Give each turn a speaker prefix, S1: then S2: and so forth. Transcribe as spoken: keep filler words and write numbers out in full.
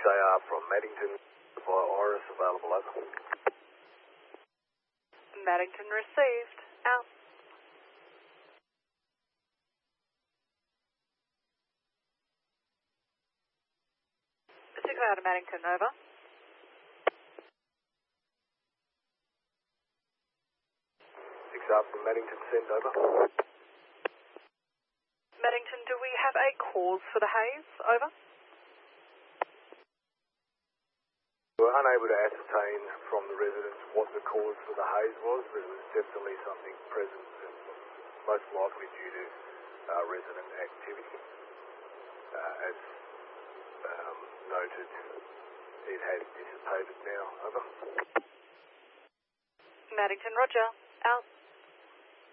S1: A R from Maddington via Iris available, over.
S2: Maddington received. Out. six out of Maddington, over.
S1: six R from Maddington, sent, over.
S2: Maddington, do we have a cause for the haze? Over.
S1: We were unable to ascertain from the residents what the cause for the haze was, but it was definitely something present and most likely due to uh, resident activity. Uh, as um, noted, it has dissipated now, over.
S2: Maddington, roger. Out.